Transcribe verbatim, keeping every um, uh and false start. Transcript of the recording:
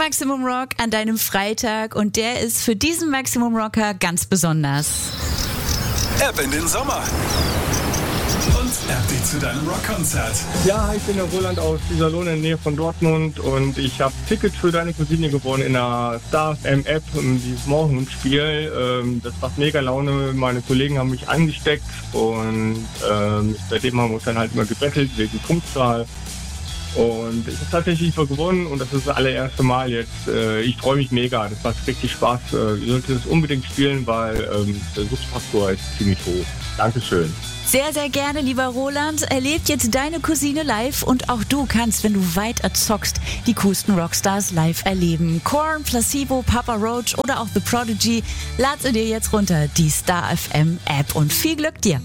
Maximum Rock an deinem Freitag und der ist für diesen Maximum Rocker ganz besonders. Ab in den Sommer. Und App dich zu deinem Rockkonzert. Ja, ich bin der Roland aus Iserlohn in der Nähe von Dortmund und ich habe Tickets für deine Cousine gewonnen in der Star F M App, dieses Morgenspiel. Ähm, das macht mega Laune. Meine Kollegen haben mich angesteckt und ähm, seitdem haben wir uns dann halt immer gebettelt wegen Punktzahl. Und ich habe tatsächlich mal gewonnen und das ist das allererste Mal jetzt. Äh, ich freue mich mega, das macht richtig Spaß. Äh, ihr solltet es unbedingt spielen, weil ähm, der Suchtfaktor ist ziemlich hoch. Dankeschön. Sehr, sehr gerne, lieber Roland. Erlebt jetzt deine Cousine live und auch du kannst, wenn du weiter zockst, die coolsten Rockstars live erleben. Korn, Placebo, Papa Roach oder auch The Prodigy. Lad sie dir jetzt runter, die Star F M App und viel Glück dir.